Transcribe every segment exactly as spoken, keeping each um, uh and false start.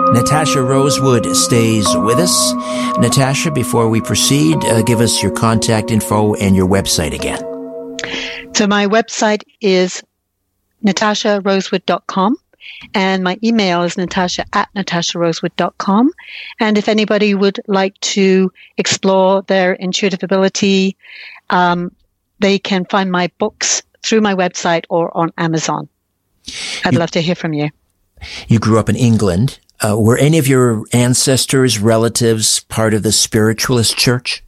Natasha Rosewood stays with us. Natasha, before we proceed, uh, give us your contact info and your website again. So my website is natasha rosewood dot com, and my email is natasha at natasha rosewood dot com. And if anybody would like to explore their intuitive ability, um, they can find my books through my website or on Amazon. I'd you, love to hear from you. You grew up in England. Uh, were any of your ancestors, relatives, part of the spiritualist church?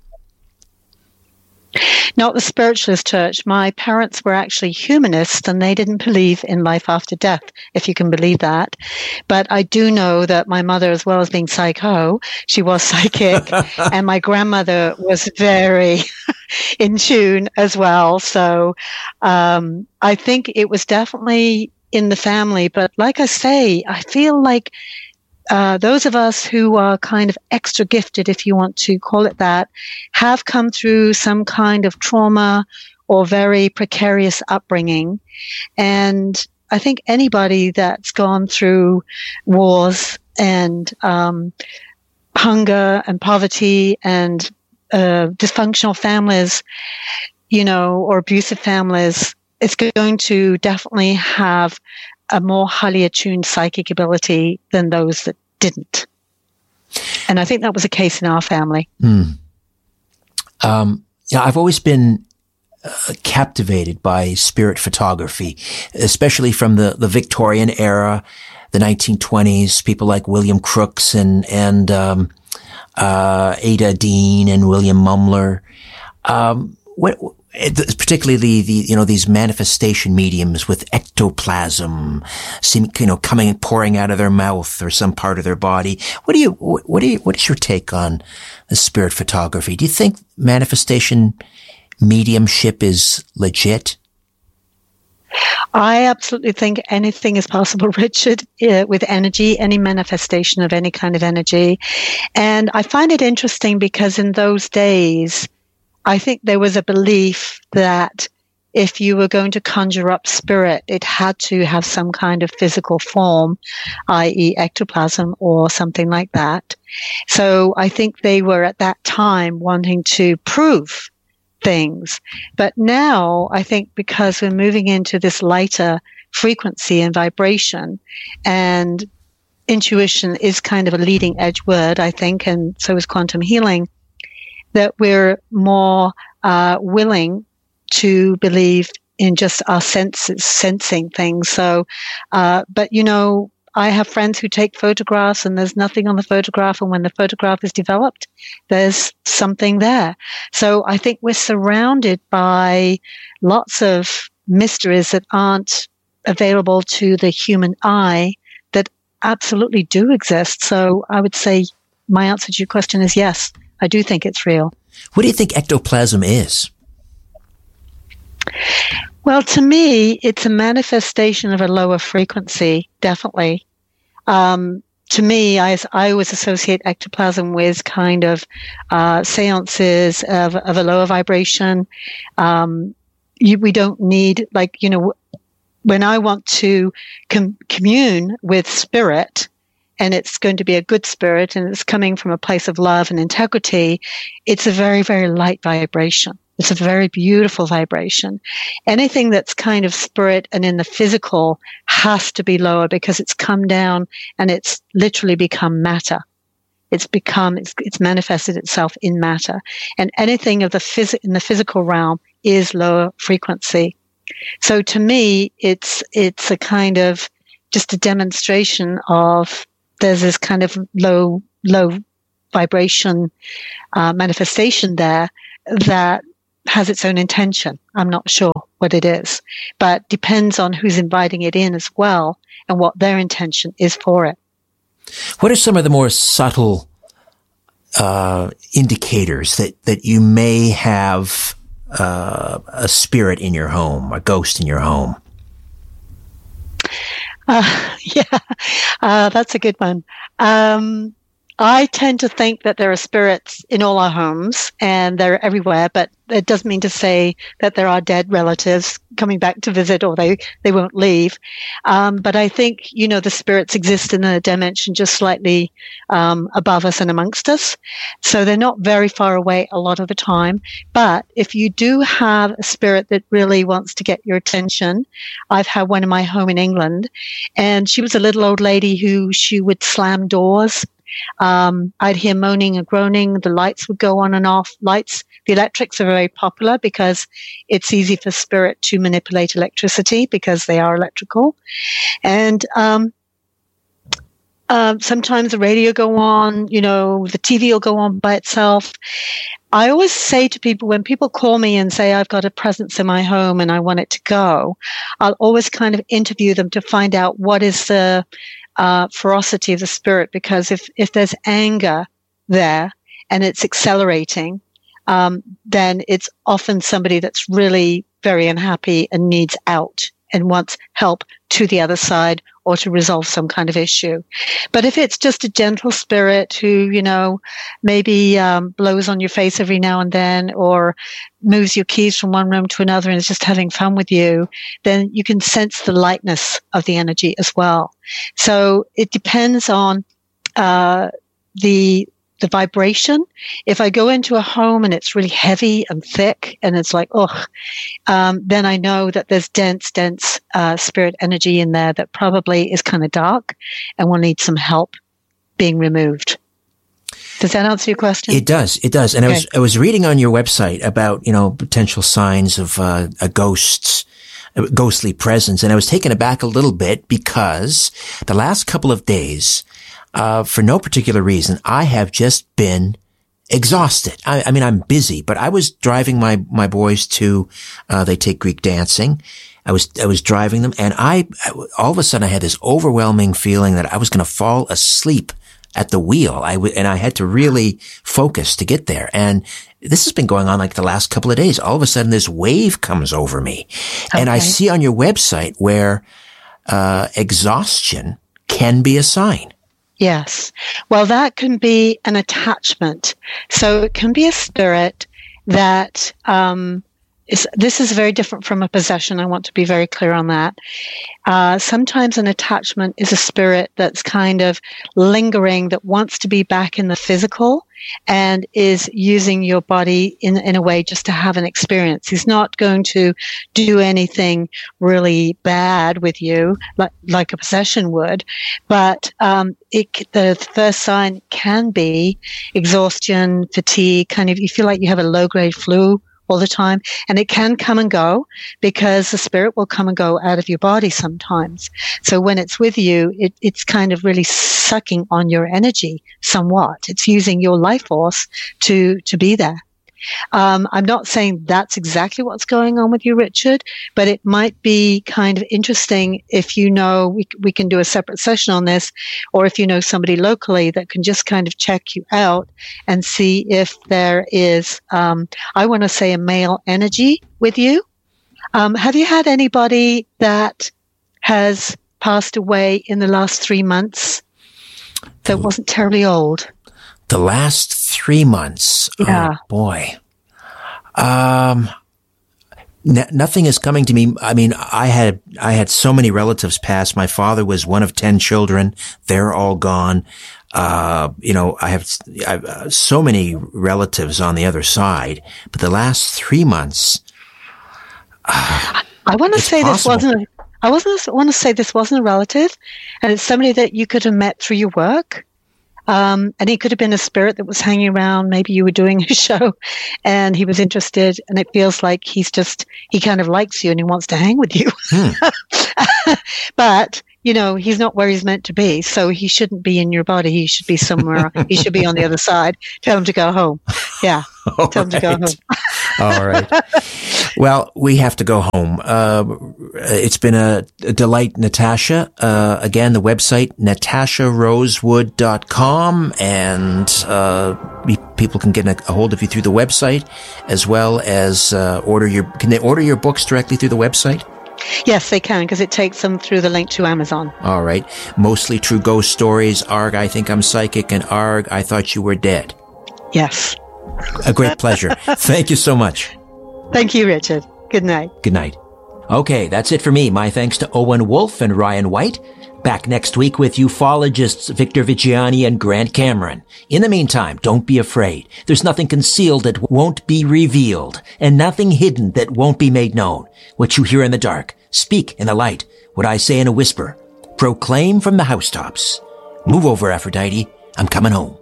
Not the spiritualist church. My parents were actually humanists, and they didn't believe in life after death, if you can believe that. But I do know that my mother, as well as being psycho, she was psychic, and my grandmother was very in tune as well. So um, I think it was definitely in the family. But like I say, I feel like Uh, those of us who are kind of extra gifted, if you want to call it that, have come through some kind of trauma or very precarious upbringing. And I think anybody that's gone through wars and um, hunger and poverty and uh, dysfunctional families, you know, or abusive families, is going to definitely have a more highly attuned psychic ability than those that didn't. And I think that was a case in our family. Mm. Um, yeah, I've always been uh, captivated by spirit photography, especially from the, the Victorian era, the nineteen twenties, people like William Crookes and, and, um, uh, Ada Dean and William Mumler. Um, what, particularly the, the, you know, these manifestation mediums with ectoplasm, seem, you know, coming, pouring out of their mouth or some part of their body. What do you, what do you, what is your take on the spirit photography? Do you think manifestation mediumship is legit? I absolutely think anything is possible, Richard, uh, with energy, any manifestation of any kind of energy. And I find it interesting because in those days, I think there was a belief that if you were going to conjure up spirit, it had to have some kind of physical form, that is ectoplasm or something like that. So I think they were at that time wanting to prove things. But now I think because we're moving into this lighter frequency and vibration, and intuition is kind of a leading edge word, I think, and so is quantum healing, that we're more uh, willing to believe in just our senses, sensing things. So, uh, but you know, I have friends who take photographs and there's nothing on the photograph. And when the photograph is developed, there's something there. So I think we're surrounded by lots of mysteries that aren't available to the human eye that absolutely do exist. So I would say my answer to your question is yes. I do think it's real. What do you think ectoplasm is? Well, to me, it's a manifestation of a lower frequency, definitely. Um, to me, I, I always associate ectoplasm with kind of uh, seances of, of a lower vibration. Um, you, we don't need, like, you know, when I want to com- commune with spirit, and it's going to be a good spirit, and it's coming from a place of love and integrity, it's a very, very light vibration. It's a very beautiful vibration. Anything that's kind of spirit and in the physical has to be lower because it's come down and it's literally become matter. It's become, it's, it's manifested itself in matter. And anything of the phys- in the physical realm is lower frequency. So to me, it's, it's a kind of just a demonstration of there's this kind of low, low vibration uh, manifestation there that has its own intention. I'm not sure what it is, but depends on who's inviting it in as well and what their intention is for it. What are some of the more subtle uh, indicators that, that you may have uh, a spirit in your home, a ghost in your home? Uh, yeah, uh, that's a good one. Um, I tend to think that there are spirits in all our homes and they're everywhere, but it doesn't mean to say that there are dead relatives coming back to visit or they, they won't leave. Um, but I think, you know, the spirits exist in a dimension just slightly um, above us and amongst us. So they're not very far away a lot of the time. But if you do have a spirit that really wants to get your attention, I've had one in my home in England, and she was a little old lady who she would slam doors. Um, I'd hear moaning and groaning. The lights would go on and off. Lights, the electrics are very popular because it's easy for spirit to manipulate electricity because they are electrical. And um, uh, sometimes the radio go on, you know, the T V will go on by itself. I always say to people, when people call me and say, I've got a presence in my home and I want it to go, I'll always kind of interview them to find out what is the Uh, ferocity of the spirit, because if, if there's anger there and it's accelerating, um, then it's often somebody that's really very unhappy and needs out and wants help to the other side or to resolve some kind of issue. But if it's just a gentle spirit who, you know, maybe um, blows on your face every now and then or moves your keys from one room to another and is just having fun with you, then you can sense the lightness of the energy as well. So it depends on uh, the the vibration. If I go into a home and it's really heavy and thick and it's like, oh, um, then I know that there's dense, dense uh, spirit energy in there that probably is kind of dark and will need some help being removed. Does that answer your question? It does. It does. And okay. I was I was reading on your website about, you know, potential signs of uh, a ghost's a ghostly presence, and I was taken aback a little bit because the last couple of days, uh, for no particular reason, I have just been exhausted. I, I mean, I'm busy, but I was driving my my boys to uh, they take Greek dancing. I was I was driving them, and I all of a sudden I had this overwhelming feeling that I was going to fall asleep at the wheel. I w- and I had to really focus to get there. And this has been going on like the last couple of days. All of a sudden this wave comes over me. Okay. And I see on your website where uh exhaustion can be a sign. Yes. Well, that can be an attachment. So it can be a spirit that um is, this is very different from a possession. I want to be very clear on that. Uh, sometimes an attachment is a spirit that's kind of lingering, that wants to be back in the physical and is using your body in, in a way just to have an experience. He's not going to do anything really bad with you like, like a possession would, but um, it, the first sign can be exhaustion, fatigue, kind of you feel like you have a low-grade flu all the time, and it can come and go because the spirit will come and go out of your body sometimes. So when it's with you, it, it's kind of really sucking on your energy somewhat. It's using your life force to to be there. Um, I'm not saying that's exactly what's going on with you, Richard, but it might be kind of interesting if you know, we, we can do a separate session on this, or if you know somebody locally that can just kind of check you out and see if there is, um, I want to say, a male energy with you. Um, have you had anybody that has passed away in the last three months that wasn't terribly old? The last three months. Yeah. Oh, boy. Um, n- nothing is coming to me. I mean, I had, I had so many relatives pass. My father was one of ten children. They're all gone. Uh, you know, I have, I have uh, so many relatives on the other side, but the last three months. Uh, I want to say possible. this wasn't, a, I wasn't, want to say this wasn't a relative, and it's somebody that you could have met through your work. Um, and he could have been a spirit that was hanging around. Maybe you were doing a show and he was interested, and it feels like he's just, he kind of likes you and he wants to hang with you. Hmm. But, you know, he's not where he's meant to be. So he shouldn't be in your body. He should be somewhere. He should be on the other side. Tell him to go home. Yeah. All Tell him right. to go home. All right. Well, we have to go home. Uh, it's been a, a delight, Natasha. Uh, again, the website, natasha rosewood dot com, and uh, people can get a hold of you through the website, as well as uh, order your, can they order your books directly through the website? Yes, they can, because it takes them through the link to Amazon. All right. Mostly True Ghost Stories, Arg, I Think I'm Psychic, and Arg, I Thought You Were Dead. Yes. A great pleasure. Thank you so much. Thank you, Richard. Good night. Good night. Okay, that's it for me. My thanks to Owen Wolf and Ryan White. Back next week with ufologists Victor Viggiani and Grant Cameron. In the meantime, don't be afraid. There's nothing concealed that won't be revealed, and nothing hidden that won't be made known. What you hear in the dark, speak in the light. What I say in a whisper, proclaim from the housetops. Move over, Aphrodite. I'm coming home.